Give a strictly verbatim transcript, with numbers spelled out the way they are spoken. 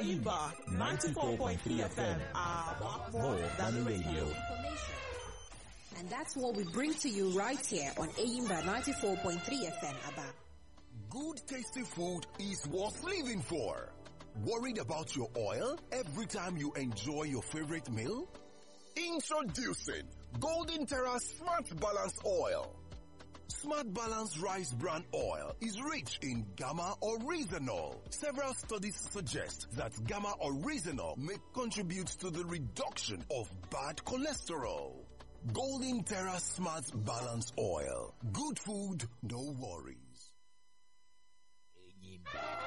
Aimba ninety-four point three F M, our more than radio. And that's what we bring to you right here on Aimba ninety-four point three F M, Aba. Good tasty food is worth living for. Worried about your oil every time you enjoy your favorite meal? Introducing Golden Terra Smart Balance Oil. Smart Balance Rice Bran Oil is rich in gamma oryzanol. Several studies suggest that gamma oryzanol may contribute to the reduction of bad cholesterol. Golden Terra Smart Balance Oil. Good food, no worries.